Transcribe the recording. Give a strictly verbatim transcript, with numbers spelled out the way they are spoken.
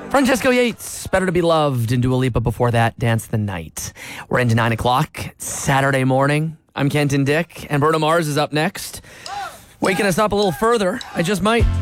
Francesco Yates, Better to Be Loved, and Dua Lipa before that, Dance the Night. We're into nine o'clock, Saturday morning. I'm Kenton Dick, and Bruno Mars is up next. Waking us up a little further, I just might.